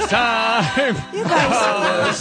It's time You guys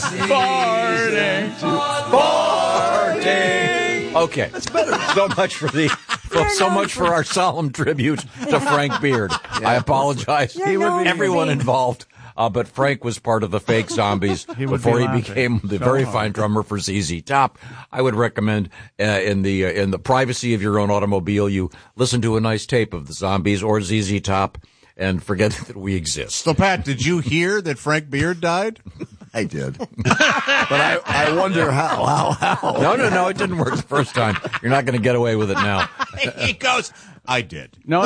farting. Okay. That's better. So much for our solemn tribute to Frank Beard. I apologize You're known everyone for being- involved. But Frank was part of the fake Zombies before he became the very fine drummer for ZZ Top. I would recommend in the privacy of your own automobile, you listen to a nice tape of the Zombies or ZZ Top and forget that we exist. So, Pat, did you hear that Frank Beard died? I did. But I wonder how. No, it didn't work the first time. You're not going to get away with it now. He goes, I did. No.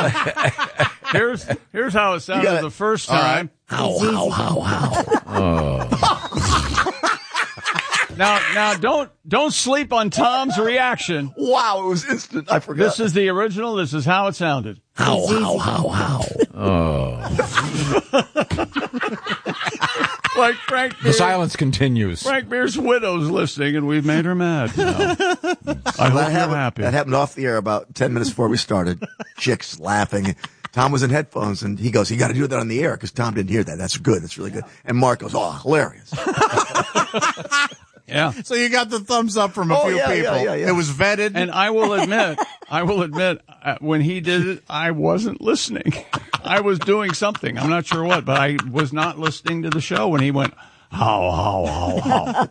Here's how it sounded the first time. How. Now don't sleep on Tom's reaction. Wow, it was instant. I forgot. This is the original. This is how it sounded. How. Like Frank Beard. The silence continues. Frank Beard's widow's listening, and we've made her mad. Now. I hope you're happy. That happened off the air about 10 minutes before we started. Chicks laughing. Tom was in headphones, and he goes, you got to do that on the air, because Tom didn't hear that. That's good. That's really good. And Mark goes, oh, hilarious. Yeah. So you got the thumbs up from a few people. Yeah. It was vetted. And I will admit, when he did it, I wasn't listening. I was doing something. I'm not sure what, but I was not listening to the show when he went, how.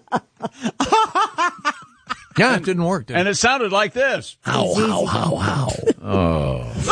Yeah, it didn't work. And it sounded like this. How. Oh.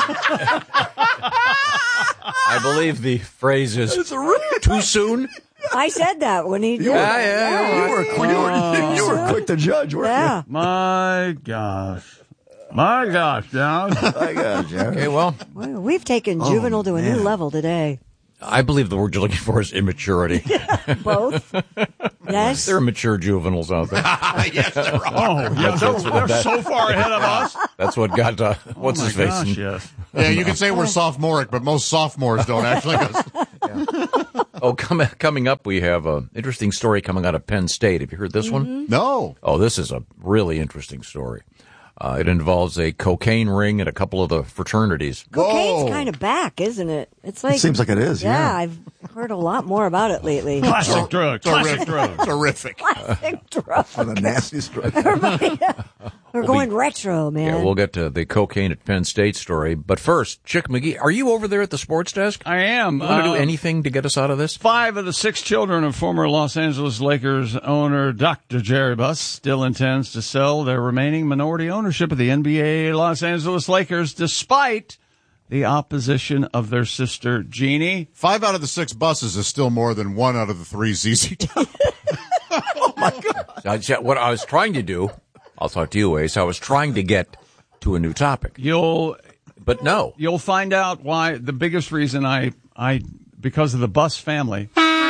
I believe the phrase is too soon. I said that when he did. Yeah. You were quick to judge, weren't Yeah. My gosh, John. Okay, well, We've taken juvenile to a new level today. I believe the word you're looking for is immaturity. Both. Yes. There are mature juveniles out there. Yes, they're wrong. Oh, yeah, they're so far ahead of us. That's what got what's his face? Gosh, yes. Yeah, you can say we're sophomoric, but most sophomores don't actually. Oh, coming up, we have an interesting story coming out of Penn State. Have you heard this one? No. Oh, this is a really interesting story. It involves a cocaine ring at a couple of the fraternities. Cocaine's kind of back, isn't it? It's like It seems like it is, yeah. I've heard a lot more about it lately. Classic drug. Terrific. Classic drug. One of the nastiest drugs. We're going retro, man. Yeah, we'll get to the cocaine at Penn State story. But first, Chick McGee, are you over there at the sports desk? I am. You want to do anything to get us out of this? 5 of the 6 children of former Los Angeles Lakers owner Dr. Jerry Buss still intends to sell their remaining minority ownership of the NBA Los Angeles Lakers, despite the opposition of their sister Jeannie. 5 out of the 6 buses is still more than 1 out of the 3 ZZ Top. Oh my God! What I was trying to do, I'll talk to you, Ace. I was trying to get to a new topic. But no. You'll find out why. The biggest reason I because of the Buss family.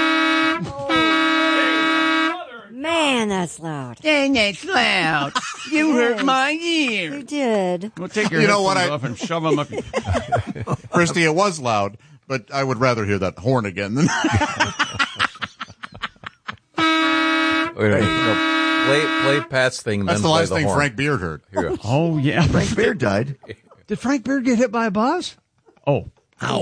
Man, that's loud. Dang, that's loud. You hurt my ear. You did. We'll take your headphones off and shove them up. Christy, it was loud, but I would rather hear that horn again than. Play Pat's thing. That's then the play last thing horn. Frank Beard heard. Here you go. Oh, yeah. Frank Beard died. Did Frank Beard get hit by a bus? Oh. How.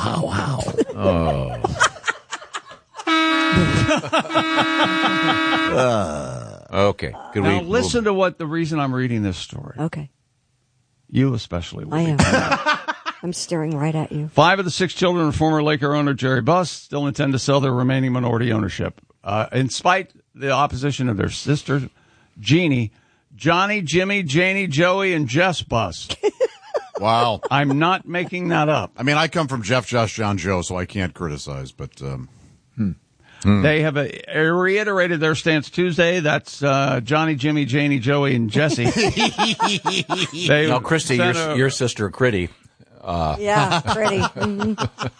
Okay. Could Now we listen to what the reason I'm reading this story. Okay. You especially will. I am. I'm staring right at you. 5 of the 6 children of former Laker owner Jerry Buss still intend to sell their remaining minority ownership. In spite the opposition of their sister, Jeannie, Johnny, Jimmy, Janie, Joey, and Jess Buss. Wow. I'm not making that up. I mean, I come from Jeff, Josh, John, Joe, so I can't criticize, but They have reiterated their stance Tuesday. That's Johnny, Jimmy, Janie, Joey, and Jesse. Now, Christy, your sister, Critty. Yeah, pretty. Mm-hmm.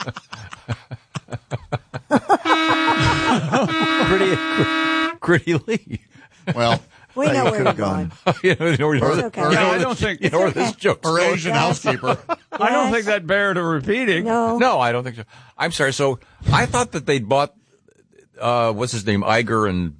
Critty Lee. well, We know where could we're have gone. going. Okay. I don't think where this joke's her going. Asian housekeeper. I don't think that bear to repeating. No. No, I don't think so. I'm sorry. So I thought that they'd bought, what's his name, Iger and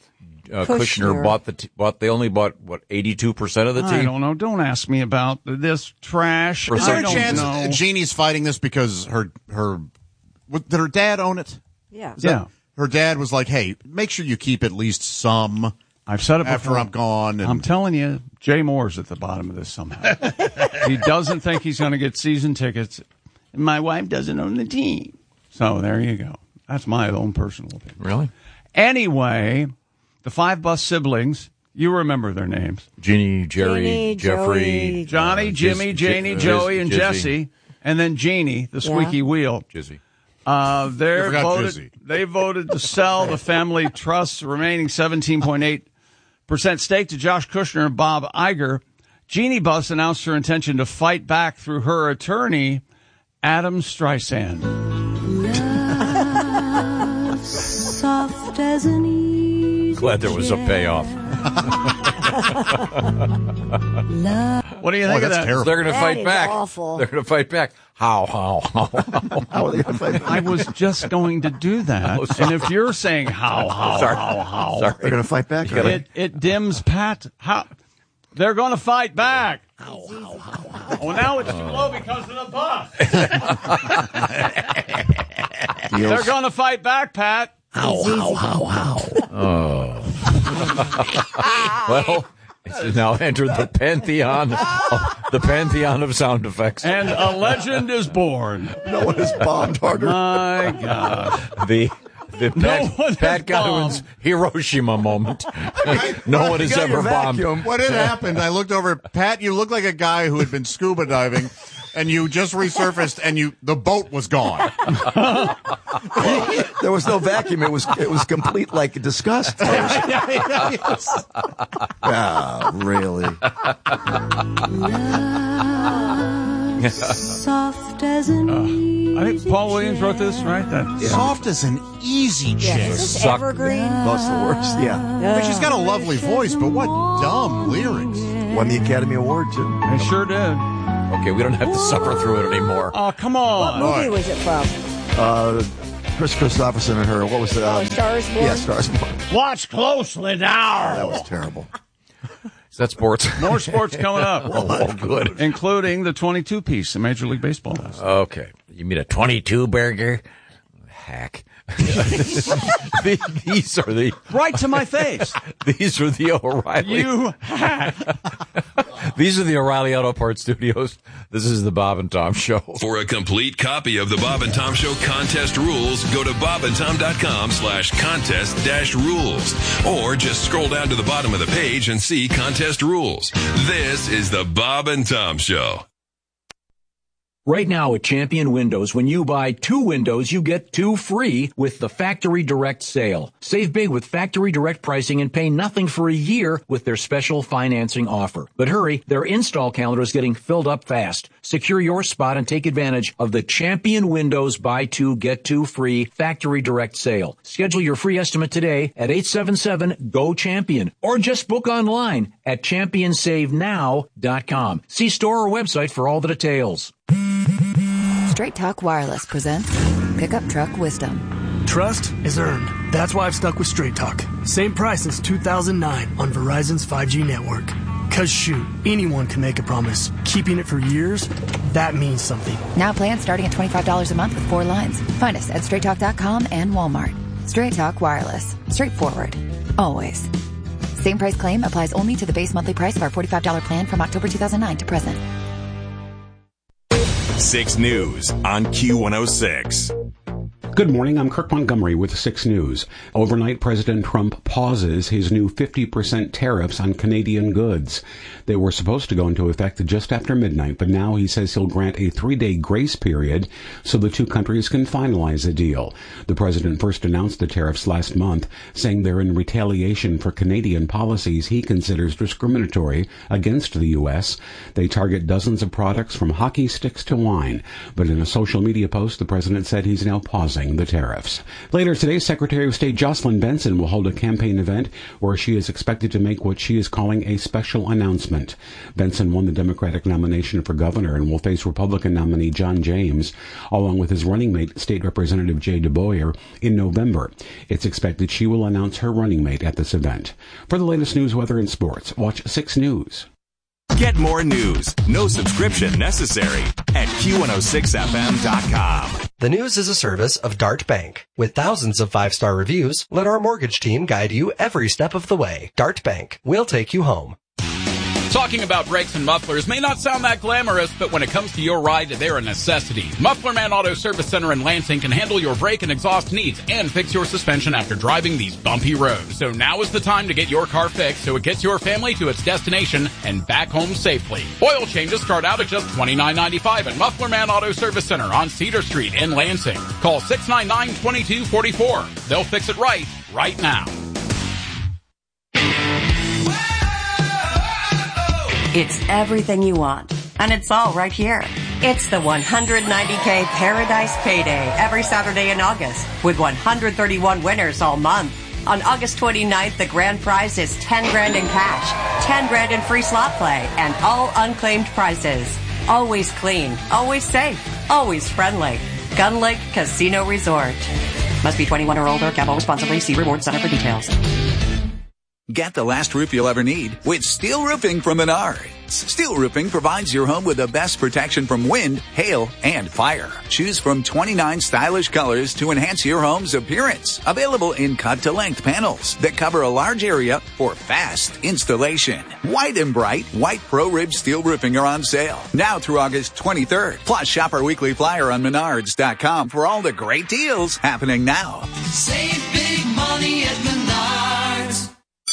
Kushner they only bought, 82% of the team? I don't know. Don't ask me about this trash. Is there I a don't chance know. Jeannie's fighting this because did her dad own it? Yeah. Her dad was like, hey, make sure you keep at least some. I've said it after before. I'm gone. And I'm telling you, Jay Moore's at the bottom of this somehow. He doesn't think he's going to get season tickets. My wife doesn't own the team. So there you go. That's my own personal opinion. Really? Anyway, the 5 Bus siblings, you remember their names. Jeannie, Jerry, Jeannie, Jeffrey. Johnny, Jimmy, Janie, Joey, and Jesse. And then Jeannie, the squeaky wheel. Jizzy. They voted to sell the family trust's remaining 17.8% stake to Josh Kushner and Bob Iger. Jeannie Buss announced her intention to fight back through her attorney, Adam Streisand. Soft as an easy Glad there was a payoff. What do you think of that's that? terrible. They're going to That fight is back. awful. They're going to fight back. How? How are they going to fight back? I was just going to do that. And if you're saying how, They're going to fight back? it dims Pat. How? They're going to fight back. Well, now it's too low because of the bus. They're going to fight back, Pat. Well, it's now entered the pantheon of sound effects. And a legend is born. No one has bombed harder. My God. The No one has Pat Godwin's Hiroshima moment. No one has got ever your bombed. vacuum. what had happened, I looked over at Pat, you look like a guy who had been scuba diving, and you just resurfaced, and the boat was gone. There was no vacuum. It was complete like disgust. Ah, really? soft as an easy I think Paul Williams wrote this, right? Soft as an easy chick. Yes, is this Suck. evergreen? That's the worst. Yeah. I mean, she's got a lovely voice, but what dumb lyrics. Won the Academy Award, too. They sure did. Okay, we don't have to suffer through it anymore. Oh, come on. What movie was it from? Chris Christopherson and her. What was the? Star is Born? Yeah, Star is Born. Watch closely now. That was terrible. Is that sports? More sports coming up. Oh, good. Including the 22 piece the Major League Baseball does. Okay. You mean a 22 burger? Hack. These are the Right to my face. these are the O'Reilly. You hack. These are the O'Reilly Auto Parts Studios. This is the Bob and Tom Show. For a complete copy of the Bob and Tom Show contest rules, go to bobandtom.com/contest-rules. Or just scroll down to the bottom of the page and see contest rules. This is the Bob and Tom Show. Right now at Champion Windows, when you buy 2 windows, you get 2 free with the Factory Direct sale. Save big with Factory Direct pricing and pay nothing for a year with their special financing offer. But hurry, their install calendar is getting filled up fast. Secure your spot and take advantage of the Champion Windows buy 2, get 2 free Factory Direct sale. Schedule your free estimate today at 877-GO-CHAMPION or just book online at championsavenow.com. See store or website for all the details. Straight Talk Wireless presents Pickup Truck Wisdom. Trust is earned. That's why I've stuck with Straight Talk. Same price since 2009 on Verizon's 5G network. Cause shoot, anyone can make a promise. Keeping it for years, that means something. Now plans starting at $25 a month with 4 lines. Find us at straighttalk.com and Walmart. Straight Talk Wireless. Straightforward. Always. Same price claim applies only to the base monthly price of our $45 plan from October 2009 to present. 6 News on Q106. Good morning, I'm Kirk Montgomery with 6 News. Overnight, President Trump pauses his new 50% tariffs on Canadian goods. They were supposed to go into effect just after midnight, but now he says he'll grant a 3-day grace period so the two countries can finalize a deal. The president first announced the tariffs last month, saying they're in retaliation for Canadian policies he considers discriminatory against the U.S. They target dozens of products from hockey sticks to wine. But in a social media post, the president said he's now pausing the tariffs. Later today, Secretary of State Jocelyn Benson will hold a campaign event where she is expected to make what she is calling a special announcement. Benson won the Democratic nomination for governor and will face Republican nominee John James, along with his running mate, State Representative Jay DeBoyer, in November. It's expected she will announce her running mate at this event. For the latest news, weather, and sports, watch 6 News. Get more news, no subscription necessary, at Q106FM.com. The News is a service of Dart Bank. With thousands of 5-star reviews, let our mortgage team guide you every step of the way. Dart Bank. We'll take you home. Talking about brakes and mufflers may not sound that glamorous, but when it comes to your ride, they're a necessity. Muffler Man Auto Service Center in Lansing can handle your brake and exhaust needs and fix your suspension after driving these bumpy roads. So now is the time to get your car fixed so it gets your family to its destination and back home safely. Oil changes start out at just $29.95 at Muffler Man Auto Service Center on Cedar Street in Lansing. Call 699-2244. They'll fix it right now. It's everything you want, and it's all right here. It's the 190K Paradise Payday every Saturday in August, with 131 winners all month. On August 29th, the grand prize is $10 grand in cash, $10 grand in free slot play, and all unclaimed prizes. Always clean, always safe, always friendly. Gun Lake Casino Resort. Must be 21 or older. Gamble responsibly. See Reward Center for details. Get the last roof you'll ever need with Steel Roofing from Menards. Steel Roofing provides your home with the best protection from wind, hail, and fire. Choose from 29 stylish colors to enhance your home's appearance. Available in cut-to-length panels that cover a large area for fast installation. White and bright, white Pro-Rib Steel Roofing are on sale now through August 23rd. Plus, shop our weekly flyer on Menards.com for all the great deals happening now. Save big money at Menards.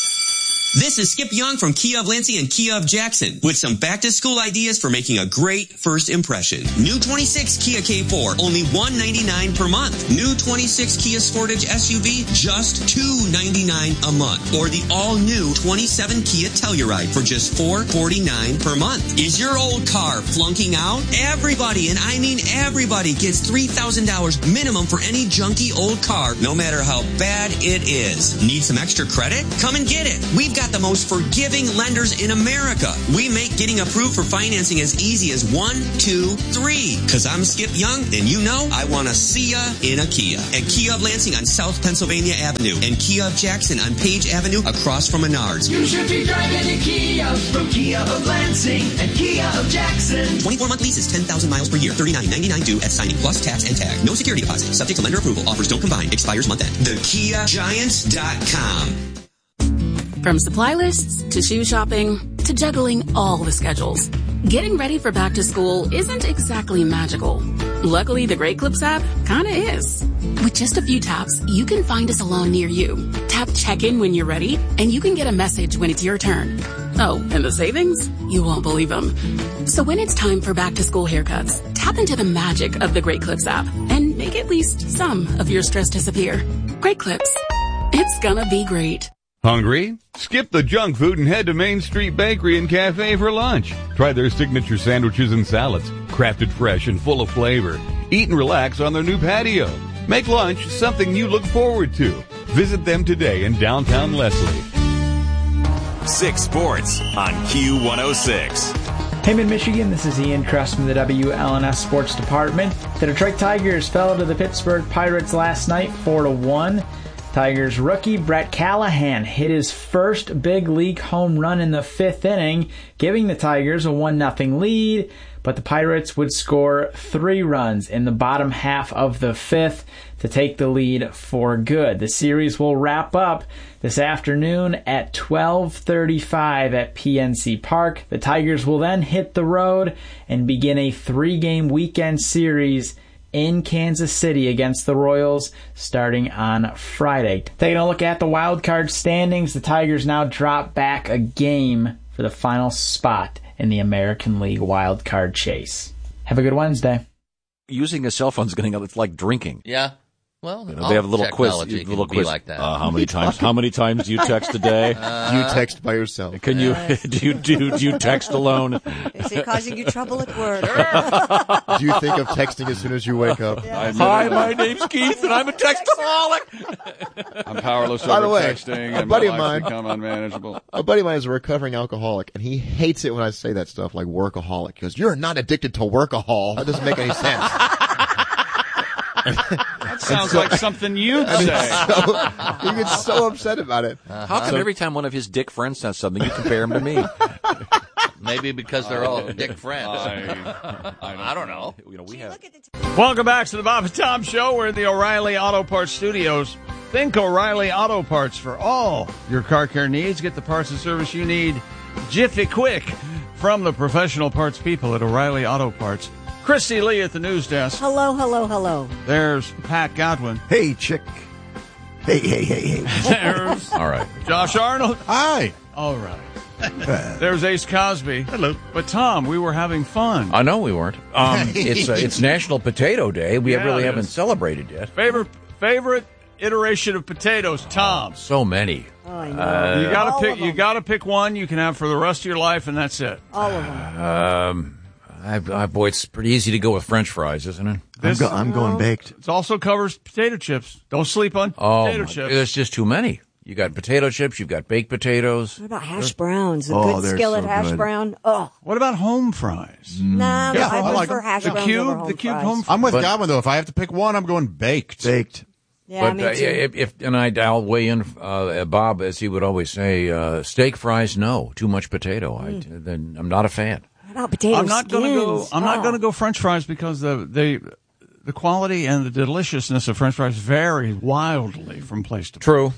This is Skip Young from Kia of Lansing and Kia of Jackson with some back-to-school ideas for making a great first impression. New 26 Kia K4, only $199 per month. New 26 Kia Sportage SUV, just $299 a month. Or the all-new 27 Kia Telluride for just $449 per month. Is your old car flunking out? Everybody, and I mean everybody, gets $3,000 minimum for any junky old car, no matter how bad it is. Need some extra credit? Come and get it. We've got the most forgiving lenders in America. We make getting approved for financing as easy as 1, 2, 3. Cause I'm Skip Young, and you know I want to see ya in a Kia. At Kia of Lansing on South Pennsylvania Avenue and Kia of Jackson on Page Avenue across from Menards. You should be driving a Kia from Kia of Lansing and Kia of Jackson. 24-month leases, 10,000 miles per year, $39.99 due at signing plus tax and tag. No security deposit. Subject to lender approval. Offers don't combine. Expires month end. TheKiaGiants.com. From supply lists to shoe shopping to juggling all the schedules, getting ready for back to school isn't exactly magical. Luckily, the Great Clips app kinda is. With just a few taps, you can find a salon near you. Tap check-in when you're ready, and you can get a message when it's your turn. Oh, and the savings? You won't believe them. So when it's time for back to school haircuts, tap into the magic of the Great Clips app and make at least some of your stress disappear. Great Clips. It's gonna be great. Hungry? Skip the junk food and head to Main Street Bakery and Cafe for lunch. Try their signature sandwiches and salads, crafted fresh and full of flavor. Eat and relax on their new patio. Make lunch something you look forward to. Visit them today in downtown Leslie. 6 Sports on Q106. Hey, Mid-Michigan, this is Ian Kress from the WLNS Sports Department. The Detroit Tigers fell to the Pittsburgh Pirates last night, 4-1. Tigers rookie Brett Callahan hit his first big league home run in the 5th inning, giving the Tigers a 1-0 lead, but the Pirates would score 3 runs in the bottom half of the 5th to take the lead for good. The series will wrap up this afternoon at 12:35 at PNC Park. The Tigers will then hit the road and begin a 3-game weekend series in Kansas City against the Royals starting on Friday. Taking a look at the wild card standings, the Tigers now drop back a game for the final spot in the American League wild card chase. Have a good Wednesday. Using a cell phone is getting it's like drinking. Yeah. Well, they have a little quiz. Little quiz like that. How many times? How many times do you text a day? Do you text by yourself? Can you? Do you text alone? Is it causing you trouble at work? Do you think of texting as soon as you wake up? Yeah. Hi, my name's Keith, and I'm a textaholic. I'm powerless By the over way, texting, a and buddy my of life's mine- become unmanageable. A buddy of mine is a recovering alcoholic, and he hates it when I say that stuff like workaholic. He goes, "You're not addicted to workahol." That doesn't make any sense. That sounds like something you'd say. He gets so upset about it. How come every time one of his dick friends says something, you compare him to me? Maybe because they're all dick friends. I don't know. We have. Welcome back to the Bob and Tom Show. We're in the O'Reilly Auto Parts Studios. Think O'Reilly Auto Parts for all your car care needs. Get the parts and service you need jiffy quick from the professional parts people at O'Reilly Auto Parts. Christy Lee at the news desk. Hello, hello, hello. There's Pat Godwin. Hey, chick. Hey. There's all right. Josh Arnold. Hi. All right. There's Ace Cosby. Hello. But Tom, we were having fun. I know we weren't. It's National Potato Day. We really haven't celebrated yet. Favorite iteration of potatoes, Tom. So many. Oh, I know. You gotta pick one you can have for the rest of your life, and that's it. All of them. Boy, it's pretty easy to go with French fries, isn't it? I'm going baked. It also covers potato chips. Don't sleep on potato chips. There's just too many. You got potato chips. You've got baked potatoes. What about hash browns? A good skillet hash brown. Oh. What about home fries? Nah, I prefer hash browns over home the cube fries. home fries. I'm with Godwin, though. If I have to pick one, I'm going baked. Yeah, but me too. I'll weigh in, Bob, as he would always say, steak fries, no, too much potato. Then I'm not a fan. What about potato I'm not going to go. skins? I'm not going to go French fries because the quality and the deliciousness of French fries vary wildly from place to place. True.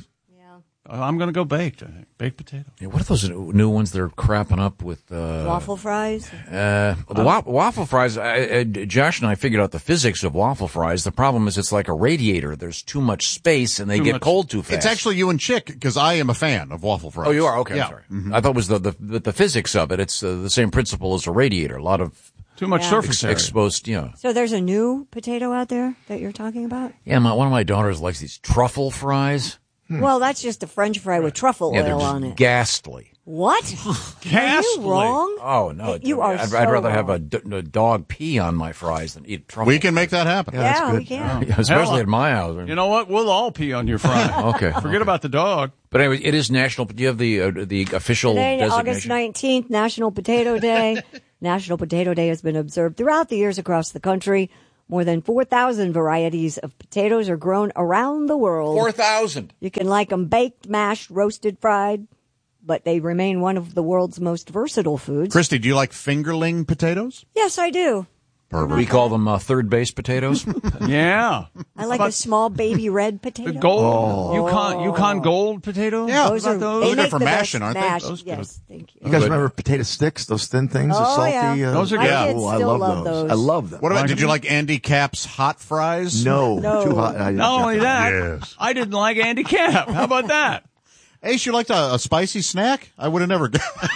I'm going to go baked. I think baked potato. Yeah, what are those new ones they're crapping up with? Waffle fries? The waffle fries, Josh and I figured out the physics of waffle fries. The problem is it's like a radiator. There's too much space and they get cold too fast. It's actually you and Chick, because I am a fan of waffle fries. Oh, you are? Okay, yeah. I'm sorry. Mm-hmm. I thought it was the physics of it. It's the same principle as a radiator. A lot of too much surface area. Exposed, yeah. So there's a new potato out there that you're talking about? Yeah, one of my daughters likes these truffle fries. Well, that's just a French fry with truffle oil on it. Ghastly. What? Ghastly. Are you wrong? Oh, no. You are I'd so rather wrong. have a dog pee on my fries than eat truffle. We can make that happen. Yeah, we can. Especially at my house. You know what? We'll all pee on your fry. Okay. Forget about the dog. But anyway, it is national. Do you have the official Today, designation? August 19th, National Potato Day. National Potato Day has been observed throughout the years across the country. More than 4,000 varieties of potatoes are grown around the world. 4,000. You can like them baked, mashed, roasted, fried, but they remain one of the world's most versatile foods. Christy, do you like fingerling potatoes? Yes, I do. Perfect. We call them third base potatoes. Yeah. I like a small baby red potato. The gold, Yukon Gold potato? Yeah, Those are those are good for the mashing, best aren't mash. they? Those Yes, thank you. You guys remember potato sticks, those thin things, the salty? Yeah. Those are My good. kids I still love those. I love them. What about, did you like Andy Capp's hot fries? No, No. too hot. Not only that, Yes. I didn't like Andy Capp. How about that? Ace, you liked a spicy snack? I would have never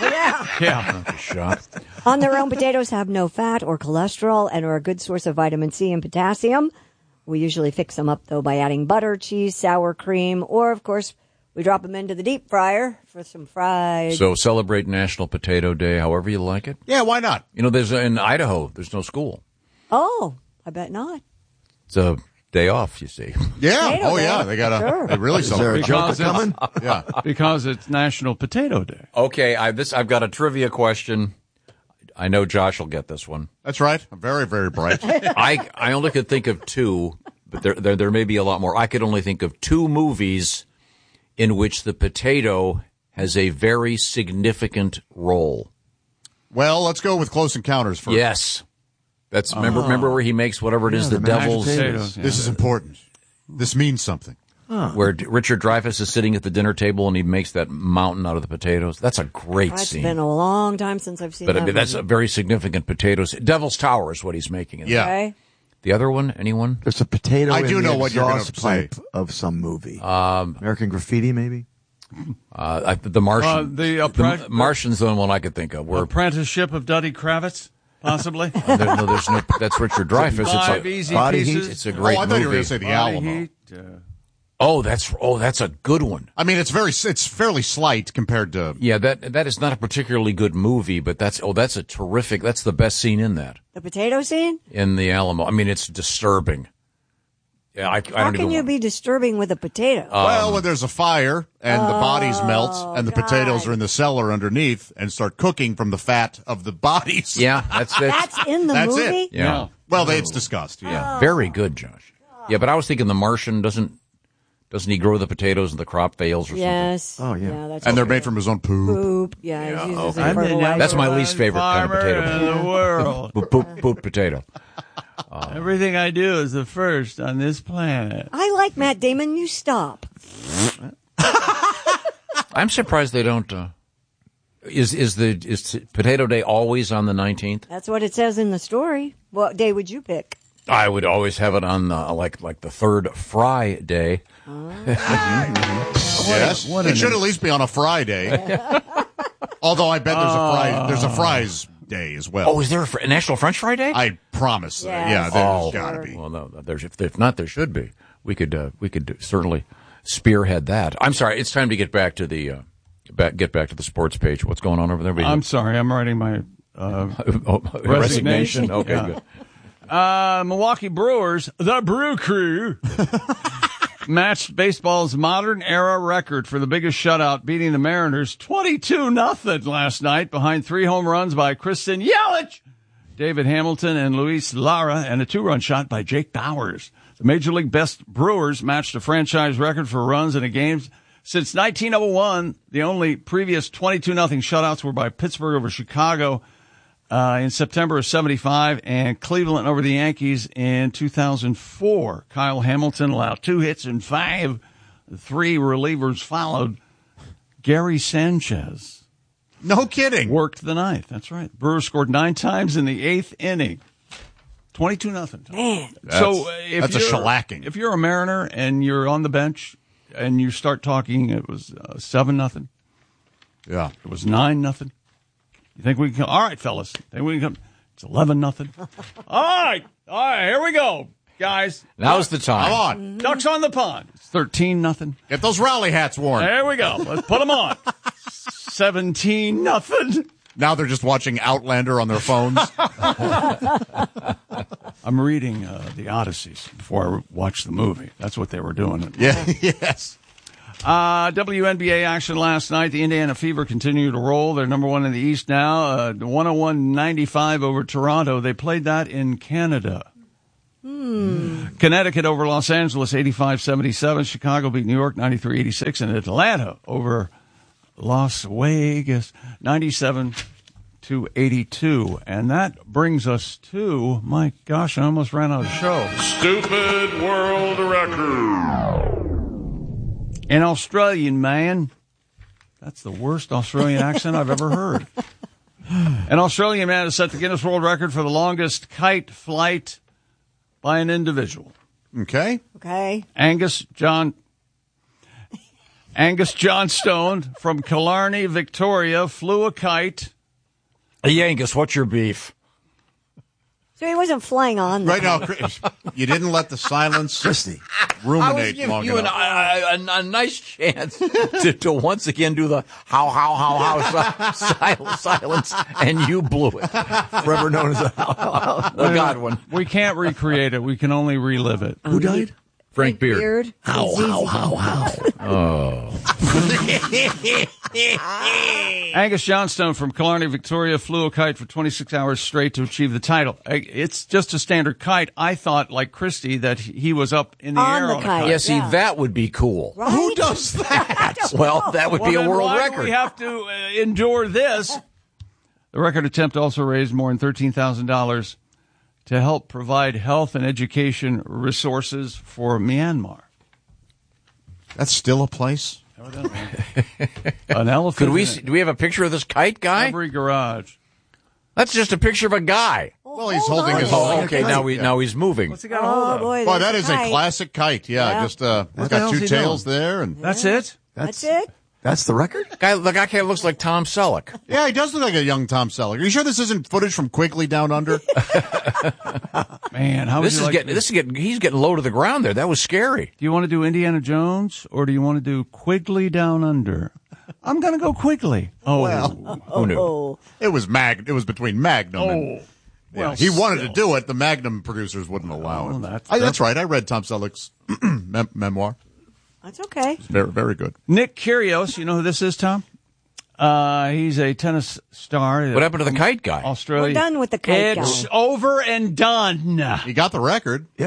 Yeah. Shot. On their own, potatoes have no fat or cholesterol and are a good source of vitamin C and potassium. We usually fix them up, though, by adding butter, cheese, sour cream, or, of course, we drop them into the deep fryer for some fried. So celebrate National Potato Day however you like it. Yeah, why not? You know, there's in Idaho, there's no school. Oh, I bet not. It's a day off, you see. Yeah. Potato Day. They got Sure. they really Is there a celebrate. joke coming? Yeah. Because it's National Potato Day. Okay, I've got a trivia question. I know Josh will get this one. That's right. I'm very, very bright. I only could think of two, but there may be a lot more. I could only think of two movies in which the potato has a very significant role. Well, let's go with Close Encounters first. Yes. That's remember where he makes whatever it is, the devil's potatoes. This is important. This means something. where Richard Dreyfuss is sitting at the dinner table and he makes that mountain out of the potatoes. That's a great It's scene. been a long time since I've seen But that. I mean, that's movie. a very significant potatoes. Devil's Tower is what he's making. Yeah. Okay. The other one, anyone? There's a potato I in do the know what you're gonna exhaust pipe of some movie. Um, American Graffiti, maybe? The Martian. the Martian's the only one I could think of. Where Apprenticeship of Duddy Kravitz, possibly. there's no. That's Richard Dreyfuss. Five It's Easy Body Pieces. Heat. It's a great I thought movie. you were going to say The Body Alamo. Heat, that's a good one. I mean, it's fairly slight compared to. Yeah, that is not a particularly good movie, but that's a terrific. That's the best scene in that. The potato scene? In the Alamo. I mean, it's disturbing. Yeah, I How don't can even. you be disturbing with a potato? Well, when there's a fire and the bodies melt and the God. potatoes are in the cellar underneath and start cooking from the fat of the bodies. Yeah, that's in the That's movie? it. Yeah. Well, it's discussed. Yeah. Very good, Josh. Yeah, but I was thinking The Martian doesn't Doesn't he grow the potatoes and the crop fails or Yes. Oh, yeah. That's And they're okay. made from his own poop. Poop. Yeah, he uses okay. it fertilizer. That's my least favorite kind of Farmer potato. in the world. Poop potato. Everything I do is the first on this planet. I like Matt Damon. You stop. I'm surprised they don't. Is Potato Day always on the 19th? That's what it says in the story. What day would you pick? I would always have it on like the third Friday. Yes, it should at least be on a Friday. Although I bet there's a fries day as well. Oh, is there a National French Fry Day? I promise. Yes. There's got to be. Well, no, if not, there should be. We could certainly spearhead that. I'm sorry. It's time to get back to the get back to the sports page. What's going on over there? I'm sorry. I'm writing my resignation. Okay, good. Milwaukee Brewers, the Brew Crew, matched baseball's modern era record for the biggest shutout, beating the Mariners 22-0 last night behind 3 home runs by Kristen Yelich, David Hamilton, and Luis Lara, and a 2-run shot by Jake Bowers. The Major League Best Brewers matched a franchise record for runs in a game since 1901. The only previous 22-0 shutouts were by Pittsburgh over Chicago in September of 75 and Cleveland over the Yankees in 2004. Kyle Hamilton allowed 2 hits and 5. 3 relievers followed. Gary Sanchez. No kidding. Worked the ninth. That's right. Brewers scored 9 times in the 8th inning. 22-0. Man. So that's a shellacking. If you're a Mariner and you're on the bench and you start talking, it was 7-0. Yeah. It was 9-0. You think we can? All right, fellas. Think we can? It's 11-0. All right, here we go, guys. Now's the time. Come on, Ducks on the pond. It's 13-0. get those rally hats worn. There we go. Let's put them on. 17-0. Now they're just watching Outlander on their phones. I'm reading the Odysseys before I watch the movie. That's what they were doing. Yeah. Yes. WNBA action last night. The Indiana Fever continue to roll. They're number 1 in the East now. 101-95 over Toronto. They played that in Canada. Connecticut over Los Angeles, 85-77. Chicago beat New York, 93-86. And Atlanta over Las Vegas, 97-82. And that brings us to, my gosh, I almost ran out of show. Stupid world record. An Australian man. That's the worst Australian accent I've ever heard. An Australian man has set the Guinness World Record for the longest kite flight by an individual. Okay. Angus Johnstone from Killarney, Victoria, flew a kite. Hey, Angus, what's your beef? So he wasn't flying on the Right now, Chris, you didn't let the silence ruminate I was giving long you enough. a nice chance to once again do the how silence, and you blew it. Forever known as the Godwin. We can't recreate it. We can only relive it. Who died? Frank Beard. How. Oh. Angus Johnstone from Killarney, Victoria, flew a kite for 26 hours straight to achieve the title. It's just a standard kite. I thought, like Christy, that he was up in the air on a kite. Yeah, see, that would be cool. Right? Who does that? Well, that would be a then world why record. do we have to endure this? The record attempt also raised more than $13,000 to help provide health and education resources for Myanmar. That's still a place? An elephant. Could we? Do we have a picture of this kite guy? Every garage. That's just a picture of a guy. Well, he's holding his. Oh, okay. Now he's moving. What's he got a hold of? Boy, Boy, there's that is kite. a classic kite. Yeah, just it's the got hell's 2 he tails doing? there, and That's it? That's it? That's the record? The guy kind of looks like Tom Selleck. yeah, he does look like a young Tom Selleck. Are you sure this isn't footage from Quigley Down Under? Man, how would This you is like getting. This is getting. He's getting low to the ground there. That was scary. Do you want to do Indiana Jones or do you want to do Quigley Down Under? I'm going to go Quigley. Oh, Well, who knew? It was It was between Magnum and. well, he wanted still. to do it. The Magnum producers wouldn't allow it. that's- That's right. I read Tom Selleck's memoir. That's okay. It's very, very good. Nick Kyrgios, you know who this is, Tom? He's a tennis star. What happened to the kite guy? Australia. We're done with the kite It's guy. over and done. He got the record. Yeah.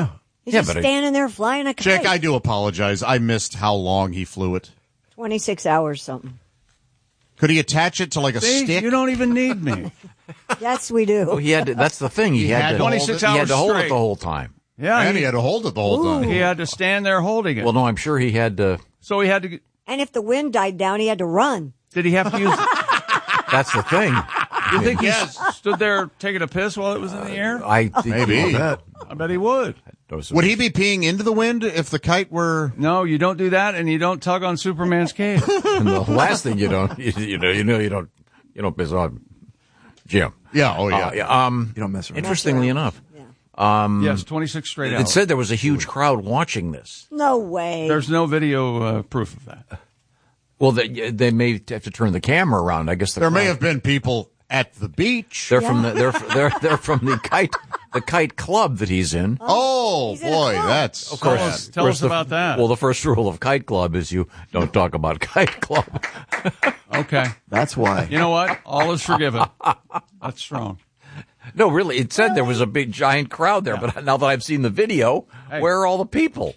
He's just standing there flying a kite. Jake, I do apologize. I missed how long he flew it. 26 hours something. Could he attach it to like a See, stick? you don't even need me. Yes, we do. Oh, he had to, that's the thing. He had to 26 hold it. He had hours to hold it straight. the whole time. Yeah, And he had to hold it the whole time. He had to stand there holding it. Well, no, I'm sure he had to. So he had to. And if the wind died down, he had to run. Did he have to use? That's the thing. You think he stood there taking a piss while it was in the air? I think Maybe. I bet he would. Would he be peeing into the wind if the kite were? No, you don't do that, and you don't tug on Superman's cape. And the last thing you don't piss on Jim. Yeah. Oh yeah. You don't mess around. Interestingly enough, Yes, 26 straight hours. it said there was a huge crowd watching this. No way. There's no video proof of that. Well, they may have to turn the camera around. I guess There may have been people at the beach. They're from they're from the kite club that he's in. Oh He's in a boy, club. that's Of course. Tell us about that. Well, the first rule of Kite Club is you don't talk about Kite Club. Okay. That's why. You know what? All is forgiven. That's strong. No, really, it said there was a big giant crowd there, but now that I've seen the video, where are all the people?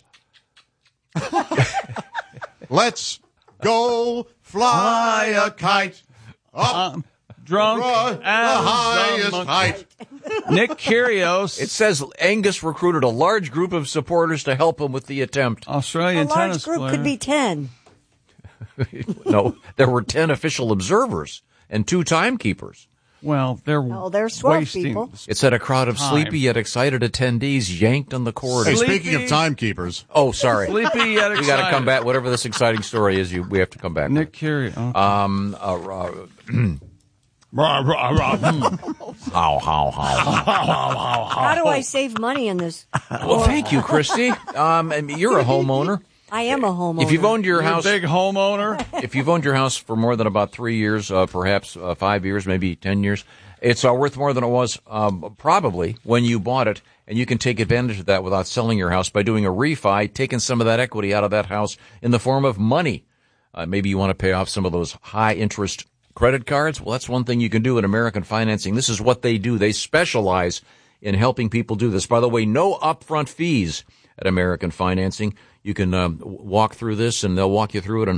Let's go fly a kite up Drunk the highest height. Nick Kyrgios. It says Angus recruited a large group of supporters to help him with the attempt. Australian a large tennis group player. could be 10. No, there were 10 official observers and 2 timekeepers. Well, they're swell wasting. people. It said a crowd of Time. sleepy yet excited attendees yanked on the cord. Hey, Sleepy. speaking of timekeepers, Oh, sorry. Sleepy yet We got to excited. come back. Whatever this exciting story is, we have to come back. Nick Kyrgios. Okay. How do I save money in this? Well, thank you, Christy. You're a homeowner. I am a homeowner. If you've owned your You're house, a big homeowner. if you've owned your house for more than about 3 years, perhaps 5 years, maybe 10 years, it's worth more than it was probably when you bought it, and you can take advantage of that without selling your house by doing a refi, taking some of that equity out of that house in the form of money. Maybe you want to pay off some of those high-interest credit cards. Well, that's one thing you can do in American Financing. This is what they do. They specialize in helping people do this. By the way, no upfront fees at American Financing. You can walk through this, and they'll walk you through it. And